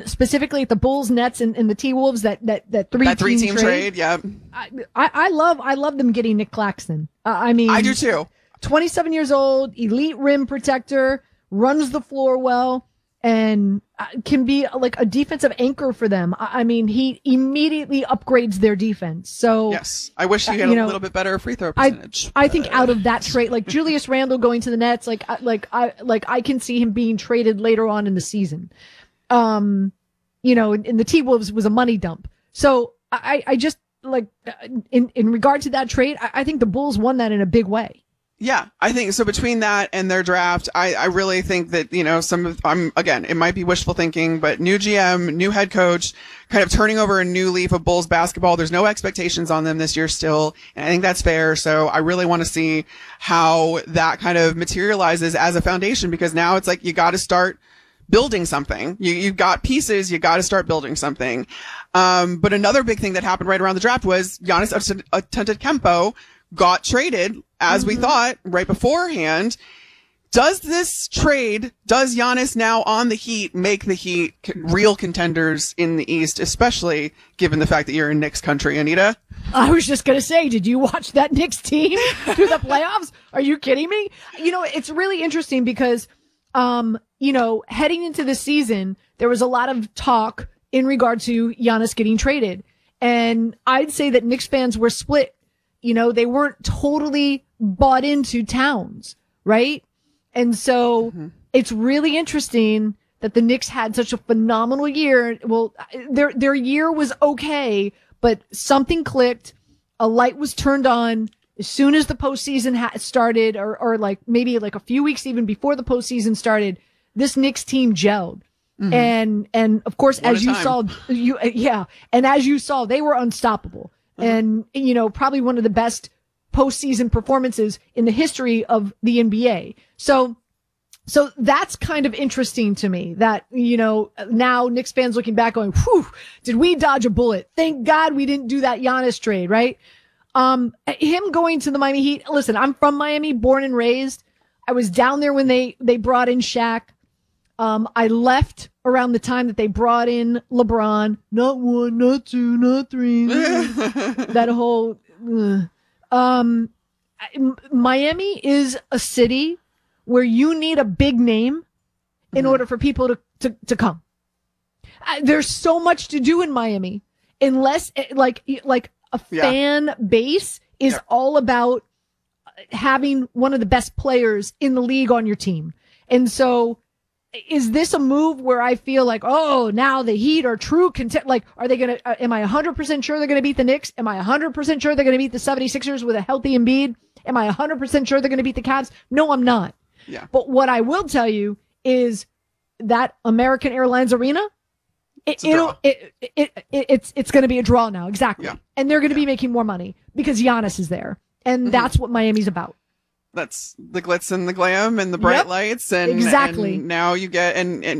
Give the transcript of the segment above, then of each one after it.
looking specifically at the Bulls, Nets, and the T-Wolves, that three-team trade. Yeah. I love them getting Nick Claxton. I mean, I do too. 27 years old, elite rim protector, runs the floor well, and can be like a defensive anchor for them. I mean, he immediately upgrades their defense. So yes, I wish he had a little bit better free throw percentage. I think out of that trade, like Julius Randle going to the Nets, I can see him being traded later on in the season. And the T-Wolves was a money dump. So I just like in regard to that trade, I think the Bulls won that in a big way. Yeah, I think so. Between that and their draft, I really think that, it might be wishful thinking, but new GM, new head coach, kind of turning over a new leaf of Bulls basketball. There's no expectations on them this year still. And I think that's fair. So I really want to see how that kind of materializes as a foundation, because now it's like, you got to start building something. You've got pieces. You got to start building something. But another big thing that happened right around the draft was Giannis Antetokounmpo got traded, as we thought, right beforehand. Does Giannis now on the Heat make the Heat real contenders in the East, especially given the fact that you're in Knicks country, Anita? I was just going to say, did you watch that Knicks team through the playoffs? Are you kidding me? It's really interesting because, heading into the season, there was a lot of talk in regard to Giannis getting traded. And I'd say that Knicks fans were split. They weren't totally bought into Towns, right? And so it's really interesting that the Knicks had such a phenomenal year. Well, their year was okay, but something clicked. A light was turned on as soon as the postseason started, or like maybe like a few weeks even before the postseason started. This Knicks team gelled. And of course, as you saw, they were unstoppable. And, probably one of the best postseason performances in the history of the NBA. So that's kind of interesting to me that, now Knicks fans looking back going, whew, did we dodge a bullet? Thank God we didn't do that Giannis trade, right? Him going to the Miami Heat. Listen, I'm from Miami, born and raised. I was down there when they brought in Shaq. I left around the time that they brought in LeBron. Not one, not two, not three. That whole, Miami is a city where you need a big name in order for people to come. There's so much to do in Miami, unless like a fan base is all about having one of the best players in the league on your team. And so, is this a move where I feel like, oh, now the Heat are true content? Like, are they going to, am I 100% sure they're going to beat the Knicks? Am I 100% sure they're going to beat the 76ers with a healthy Embiid? Am I 100% sure they're going to beat the Cavs? No, I'm not. Yeah. But what I will tell you is that American Airlines Arena, it's going to be a draw now. Exactly. Yeah. And they're going to be making more money because Giannis is there. And that's what Miami's about. That's the glitz and the glam and the bright lights. And exactly. And now you get,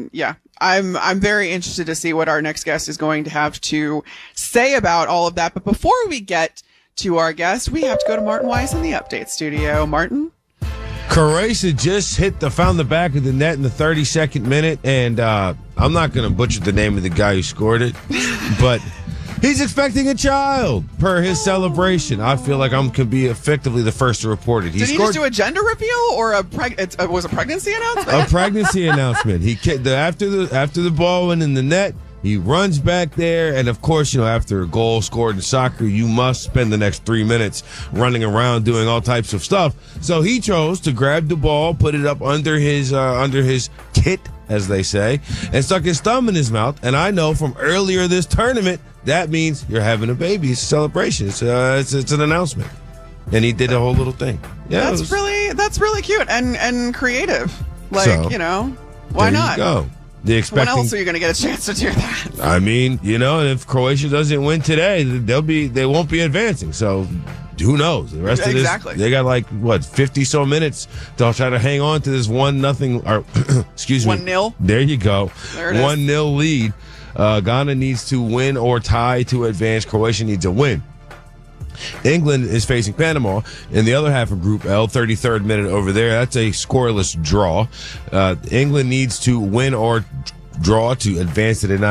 I'm very interested to see what our next guest is going to have to say about all of that. But before we get to our guest, we have to go to Martin Weiss in the update studio. Martin? Croatia just found the back of the net in the 32nd minute. And, I'm not going to butcher the name of the guy who scored it, but he's expecting a child per his celebration. I feel like I can be effectively the first to report it. Did he just do a gender reveal or was a pregnancy announcement? A pregnancy announcement. After the ball went in the net, he runs back there, and of course, after a goal scored in soccer, you must spend the next 3 minutes running around doing all types of stuff. So he chose to grab the ball, put it up under his tit, as they say, and stuck his thumb in his mouth. And I know from earlier this tournament, that means you're having a baby. It's a celebration. It's an announcement. And he did a whole little thing. Yeah, that's really cute and creative. Why there not? You go. When else are you going to get a chance to do that? I mean, if Croatia doesn't win today, they won't be advancing. So who knows? The rest of this, they got 50 so minutes. They'll try to hang on to this 1-0 or excuse me, 1-0. There you go. There it is. 1-0 lead. Ghana needs to win or tie to advance. Croatia needs a win. England is facing Panama in the other half of Group L, 33rd minute over there. That's a scoreless draw. England needs to win or draw to advance to the